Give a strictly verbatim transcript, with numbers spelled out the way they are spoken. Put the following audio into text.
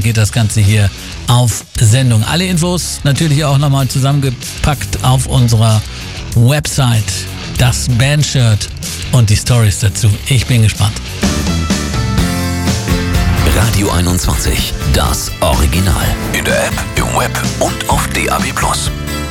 geht das Ganze hier auf Sendung. Alle Infos natürlich auch nochmal zusammengepackt auf unserer Website, das Bandshirt und die Stories dazu. Ich bin gespannt. Radio einundzwanzig, das Original. In der App, im Web und auf D A B plus.